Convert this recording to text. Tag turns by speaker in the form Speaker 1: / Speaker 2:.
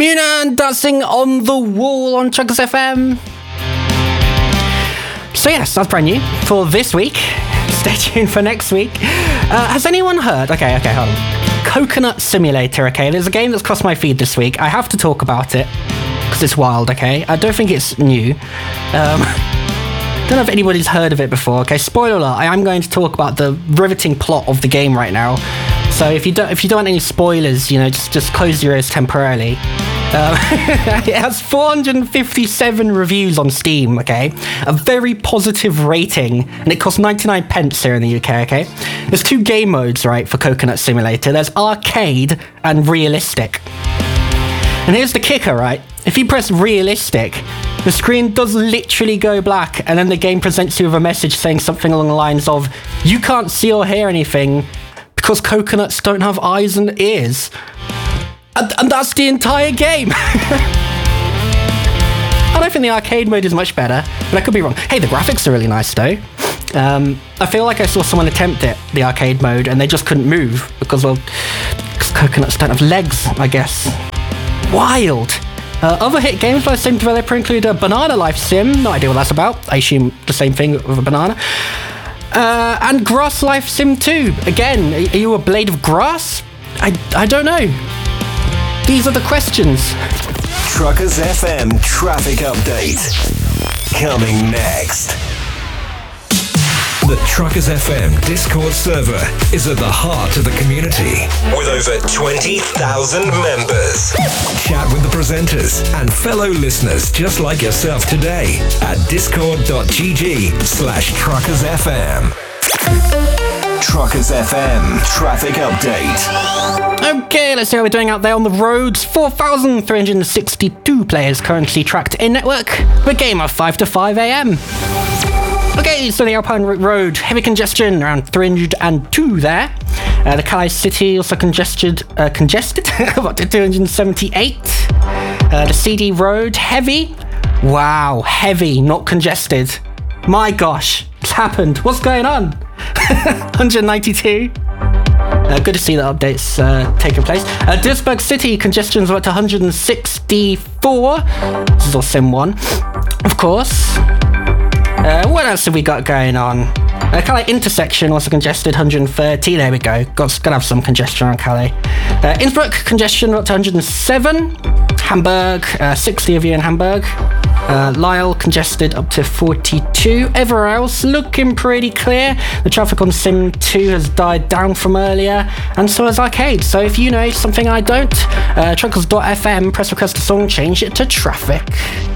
Speaker 1: Muna dancing on the wall on Truckers FM. So yes, that's brand new for this week. Stay tuned for next week. Has anyone heard? Okay, hold on. Coconut Simulator, okay? There's a game that's crossed my feed this week. I have to talk about it because it's wild, okay? I don't think it's new. Don't know if anybody's heard of it before, okay? Spoiler alert, I am going to talk about the riveting plot of the game right now. So if you don't want any spoilers, just close your ears temporarily. It has 457 reviews on Steam, okay? A very positive rating, and it costs 99 pence here in the UK, okay? There's two game modes, right, for Coconut Simulator. There's arcade and realistic. And here's the kicker, right? If you press realistic, the screen does literally go black, and then the game presents you with a message saying something along the lines of, you can't see or hear anything because coconuts don't have eyes and ears. And that's the entire game. I don't think the arcade mode is much better, but I could be wrong. Hey, the graphics are really nice though. I feel like I saw someone attempt it, the arcade mode, and they just couldn't move because coconuts don't have legs, I guess. Wild. Other hit games by the same developer include Banana Life Sim, no idea what that's about. I assume the same thing with a banana. And Grass Life Sim 2. Again, are you a blade of grass? I don't know. These are the questions.
Speaker 2: Truckers FM traffic update. Coming next. The Truckers FM Discord server is at the heart of the community with over 20,000 members. Chat with the presenters and fellow listeners just like yourself today at discord.gg/truckersfm. Truckers FM traffic update.
Speaker 1: Okay, let's see how we're doing out there on the roads. 4,362 players currently tracked in network with game of 5 to 5 a.m. Okay, so the Alpine Road, heavy congestion, around 302 there. The Calais City also congested, up to 278. The CD Road, heavy. Wow, heavy, not congested. My gosh, it's happened. What's going on? 192. Good to see that updates taking place. Duisburg City, congestion's up to 164. This is all Sim 1, of course. What else have we got going on? Calais intersection also congested, 130. There we go. Gotta have some congestion on Calais. Innsbruck congestion up to 107. Hamburg, 60 of you in Hamburg. Lyle congested up to 42. Everywhere else looking pretty clear. The traffic on Sim 2 has died down from earlier, and so has Arcade. So if you know something I don't, truckers.fm, press request a song, change it to traffic.